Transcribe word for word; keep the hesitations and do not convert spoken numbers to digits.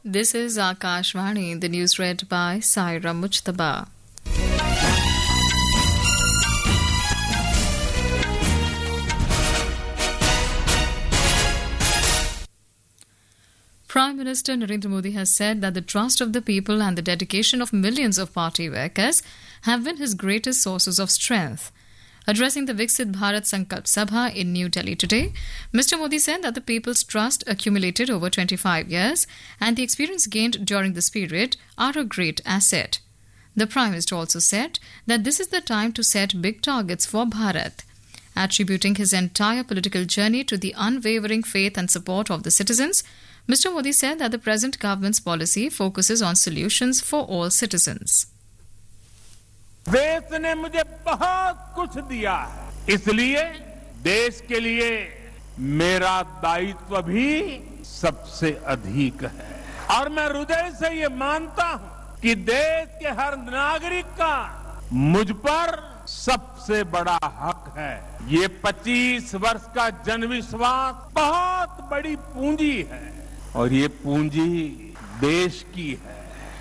This is Akashvani, the news read by Saira Mujtaba. Prime Minister Narendra Modi has said that the trust of the people and the dedication of millions of party workers have been his greatest sources of strength. Addressing the Viksit Bharat Sankalp Sabha in New Delhi today, Mister Modi said that the people's trust accumulated over twenty-five years and the experience gained during this period are a great asset. The Prime Minister also said that this is the time to set big targets for Bharat. Attributing his entire political journey to the unwavering faith and support of the citizens, Mister Modi said that the present government's policy focuses on solutions for all citizens. देश ने मुझे बहुत कुछ दिया है, इसलिए देश के लिए मेरा दायित्व भी सबसे अधिक है और मैं हृदय से ये मानता हूं कि देश के हर नागरिक का मुझ पर सबसे बड़ा हक है। ये पच्चीस वर्ष का जनविश्वास बहुत बड़ी पूंजी है और ये पूंजी देश की है।